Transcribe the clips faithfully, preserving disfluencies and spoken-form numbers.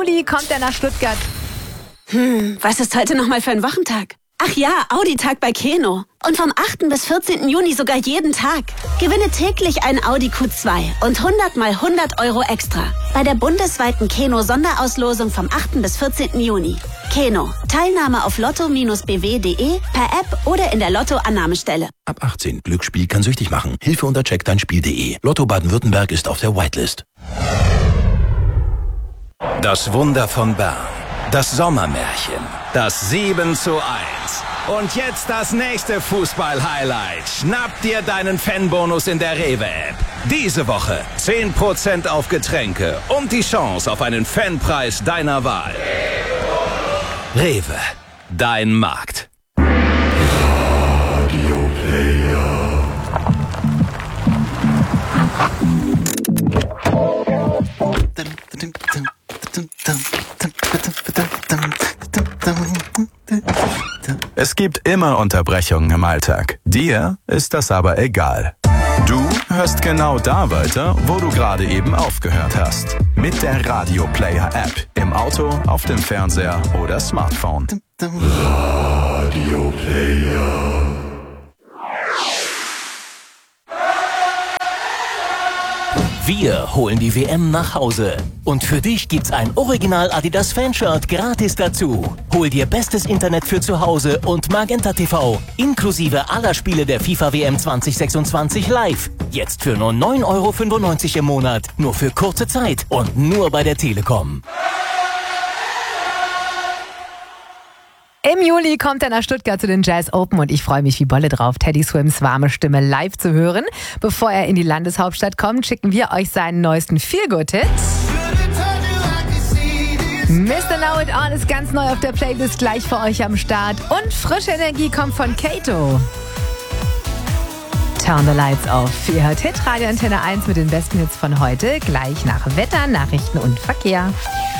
Juli kommt er nach Stuttgart. Hm, was ist heute nochmal für ein Wochentag? Ach ja, Audi-Tag bei Keno. Und vom achten bis vierzehnten Juni sogar jeden Tag. Gewinne täglich einen Audi Q zwei und hundert mal hundert Euro extra. Bei der bundesweiten Keno-Sonderauslosung vom achten bis vierzehnten Juni. Keno. Teilnahme auf lotto Bindestrich b w punkt d e, per App oder in der Lotto-Annahmestelle. Ab achtzehn. Glücksspiel kann süchtig machen. Hilfe unter check dein Spiel punkt de. Lotto Baden-Württemberg ist auf der Whitelist. Das Wunder von Bern. Das Sommermärchen. Das sieben zu eins. Und jetzt das nächste Fußball-Highlight. Schnapp dir deinen Fanbonus in der Rewe-App. Diese Woche zehn Prozent auf Getränke und die Chance auf einen Fanpreis deiner Wahl. Rewe, dein Markt. Radio Player. Es gibt immer Unterbrechungen im Alltag. Dir ist das aber egal. Du hörst genau da weiter, wo du gerade eben aufgehört hast. Mit der Radio Player App. Im Auto, auf dem Fernseher oder Smartphone. Radio Player. Wir holen die W M nach Hause. Und für dich gibt's ein Original Adidas Fanshirt gratis dazu. Hol dir bestes Internet für zu Hause und Magenta T V. Inklusive aller Spiele der FIFA W M zwanzig sechsundzwanzig live. Jetzt für nur neun Euro fünfundneunzig im Monat. Nur für kurze Zeit und nur bei der Telekom. Im Juli kommt er nach Stuttgart zu den Jazz Open und ich freue mich wie Bolle drauf, Teddy Swims warme Stimme live zu hören. Bevor er in die Landeshauptstadt kommt, schicken wir euch seinen neuesten Feel-Good-Hit. Mister Know It All ist ganz neu auf der Playlist, gleich für euch am Start. Und frische Energie kommt von Kato. Turn the Lights Off. Ihr hört Hit Radio Antenne eins mit den besten Hits von heute, gleich nach Wetter, Nachrichten und Verkehr.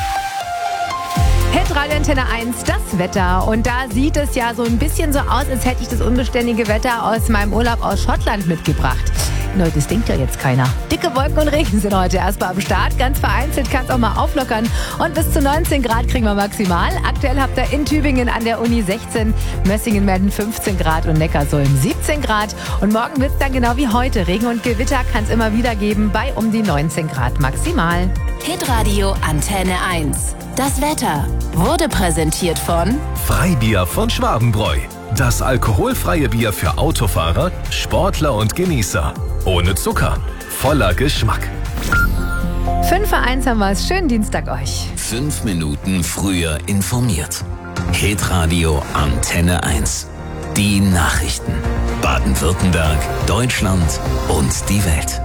Hit Radio Antenne eins, das Wetter. Und da sieht es ja so ein bisschen so aus, als hätte ich das unbeständige Wetter aus meinem Urlaub aus Schottland mitgebracht. Neu, das denkt ja jetzt keiner. Dicke Wolken und Regen sind heute erstmal am Start. Ganz vereinzelt kann es auch mal auflockern. Und bis zu neunzehn Grad kriegen wir maximal. Aktuell habt ihr in Tübingen an der Uni sechzehn, Mössingen melden fünfzehn Grad und Neckarsulm siebzehn Grad. Und morgen wird es dann genau wie heute. Regen und Gewitter kann es immer wieder geben bei um die neunzehn Grad maximal. Hitradio Antenne eins. Das Wetter wurde präsentiert von Freibier von Schwabenbräu. Das alkoholfreie Bier für Autofahrer, Sportler und Genießer. Ohne Zucker, voller Geschmack. fünf vor eins haben wir es. Schönen Dienstag euch. Fünf Minuten früher informiert. Hitradio Antenne eins. Die Nachrichten. Baden-Württemberg, Deutschland und die Welt.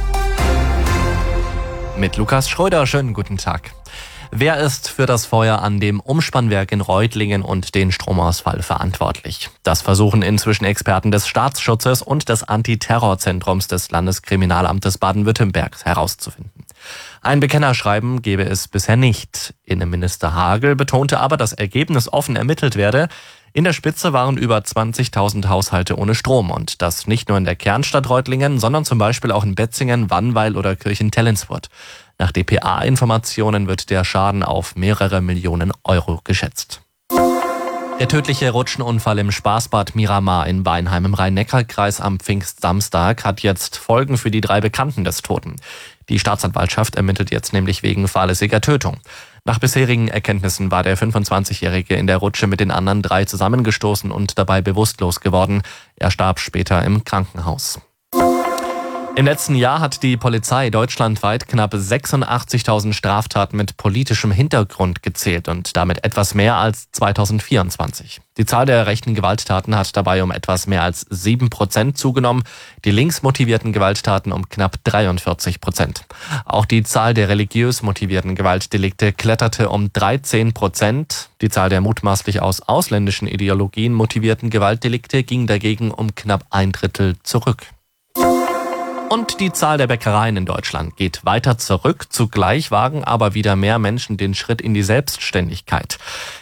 Mit Lukas Schröder, schönen guten Tag. Wer ist für das Feuer an dem Umspannwerk in Reutlingen und den Stromausfall verantwortlich? Das versuchen inzwischen Experten des Staatsschutzes und des Antiterrorzentrums des Landeskriminalamtes Baden-Württemberg herauszufinden. Ein Bekennerschreiben gebe es bisher nicht. Innenminister Hagel betonte aber, dass Ergebnis offen ermittelt werde. In der Spitze waren über zwanzigtausend Haushalte ohne Strom und das nicht nur in der Kernstadt Reutlingen, sondern zum Beispiel auch in Betzingen, Wannweil oder Kirchen-Tellinsfurt. Nach D P A-Informationen wird der Schaden auf mehrere Millionen Euro geschätzt. Der tödliche Rutschenunfall im Spaßbad Miramar in Weinheim im Rhein-Neckar-Kreis am Pfingstsamstag hat jetzt Folgen für die drei Bekannten des Toten. Die Staatsanwaltschaft ermittelt jetzt nämlich wegen fahrlässiger Tötung. Nach bisherigen Erkenntnissen war der fünfundzwanzigjährige in der Rutsche mit den anderen drei zusammengestoßen und dabei bewusstlos geworden. Er starb später im Krankenhaus. Im letzten Jahr hat die Polizei deutschlandweit knapp sechsundachtzigtausend Straftaten mit politischem Hintergrund gezählt und damit etwas mehr als zweitausendvierundzwanzig. Die Zahl der rechten Gewalttaten hat dabei um etwas mehr als sieben Prozent zugenommen, die linksmotivierten Gewalttaten um knapp dreiundvierzig Prozent. Auch die Zahl der religiös motivierten Gewaltdelikte kletterte um dreizehn Prozent. Die Zahl der mutmaßlich aus ausländischen Ideologien motivierten Gewaltdelikte ging dagegen um knapp ein Drittel zurück. Und die Zahl der Bäckereien in Deutschland geht weiter zurück. Zugleich wagen aber wieder mehr Menschen den Schritt in die Selbstständigkeit.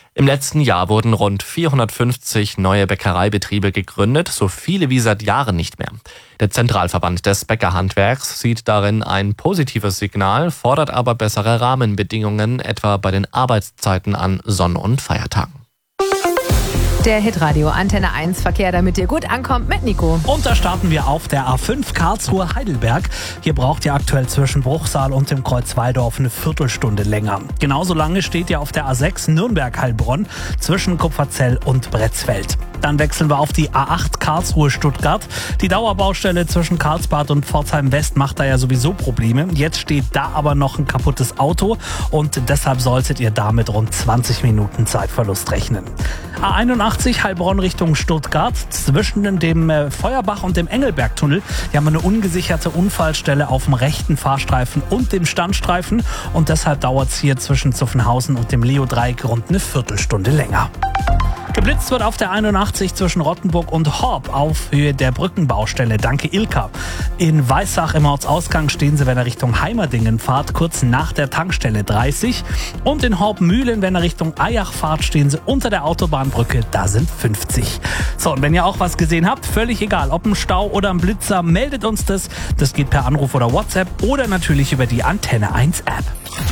Im letzten Jahr wurden rund vierhundertfünfzig neue Bäckereibetriebe gegründet, so viele wie seit Jahren nicht mehr. Der Zentralverband des Bäckerhandwerks sieht darin ein positives Signal, fordert aber bessere Rahmenbedingungen, etwa bei den Arbeitszeiten an Sonn- und Feiertagen. Der Hitradio Antenne eins Verkehr, damit ihr gut ankommt mit Nico. Und da starten wir auf der A fünf Karlsruhe-Heidelberg. Hier braucht ihr aktuell zwischen Bruchsal und dem Kreuz Weidorf eine Viertelstunde länger. Genauso lange steht ihr auf der A sechs Nürnberg-Heilbronn zwischen Kupferzell und Bretzfeld. Dann wechseln wir auf die A acht Karlsruhe-Stuttgart. Die Dauerbaustelle zwischen Karlsbad und Pforzheim-West macht da ja sowieso Probleme. Jetzt steht da aber noch ein kaputtes Auto und deshalb solltet ihr da mit rund zwanzig Minuten Zeitverlust rechnen. A einundachtzig Heilbronn Richtung Stuttgart. Zwischen dem äh, Feuerbach und dem Engelbergtunnel. Hier haben wir eine ungesicherte Unfallstelle auf dem rechten Fahrstreifen und dem Standstreifen. Und deshalb dauert es hier zwischen Zuffenhausen und dem Leo-Dreieck rund eine Viertelstunde länger. Geblitzt wird auf der einundachtzig zwischen Rottenburg und Horb auf Höhe der Brückenbaustelle. Danke Ilka. In Weissach im Ortsausgang stehen Sie, wenn ihr Richtung Heimerdingen fahrt, kurz nach der Tankstelle dreißig. Und in Horb-Mühlen, wenn ihr Richtung Eyach fahrt, stehen Sie unter der Autobahnbrücke, da sind fünfzig. So, und wenn ihr auch was gesehen habt, völlig egal, ob ein Stau oder ein Blitzer, meldet uns das. Das geht per Anruf oder WhatsApp oder natürlich über die Antenne eins App.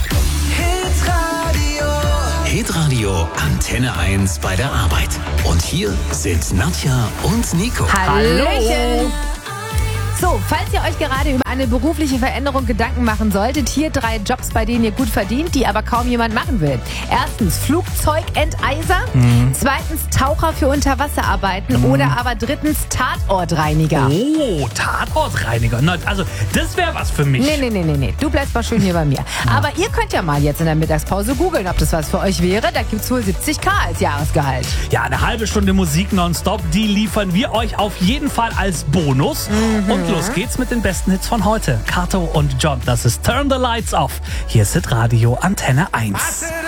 Hitradio Antenne eins bei der Arbeit. Und hier sind Nadja und Nico. Hallöchen! So, falls ihr euch gerade über eine berufliche Veränderung Gedanken machen solltet, hier drei Jobs, bei denen ihr gut verdient, die aber kaum jemand machen will. Erstens Flugzeugenteiser, mhm. zweitens Taucher für Unterwasserarbeiten mhm. oder aber drittens Tatortreiniger. Oh, Tatortreiniger. Na, also, das wäre was für mich. Nee, nee, nee, nee, nee. Du bleibst mal schön hier bei mir. Ja. Aber ihr könnt ja mal jetzt in der Mittagspause googeln, ob das was für euch wäre. Da gibt's wohl siebzigtausend als Jahresgehalt. Ja, eine halbe Stunde Musik nonstop, die liefern wir euch auf jeden Fall als Bonus. Mhm. Und los geht's mit den besten Hits von heute. Kato und John, das ist Turn the Lights Off. Hier ist Hitradio Antenne eins.